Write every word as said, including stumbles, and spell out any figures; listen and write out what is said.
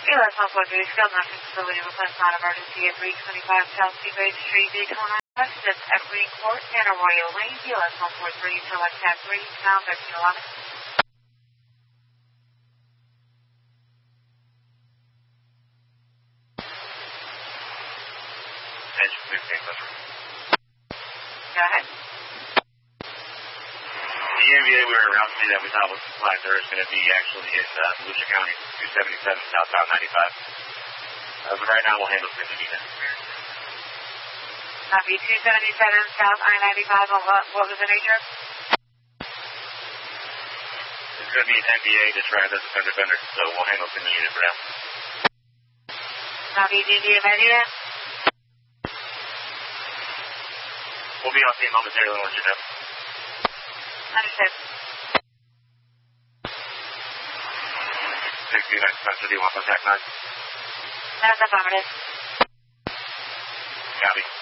Eli one four three, skilled nursing facility request non-emergency at three twenty-five South Seabridge Street, Daytona. That's Equity Court, and Arroyo Lane, Eli one four three, select tab three, pound thirteen eleven. Go ahead. The E M V A we were around today that we thought was flagged there is going to be actually in uh, Volusia County, two seventy-seven southbound ninety-five. Uh, but right now we'll handle San Benito. Copy, two seventy-seven South I ninety-five, what, what was the nature? It's going to be an N B A described as a fender bender, so we'll handle San Benito for now. Copy, D D immediate. We'll be on scene momentarily and let you know. Understood. sixty nine Spencer, do you want contact nine? That's affirmative. Copy.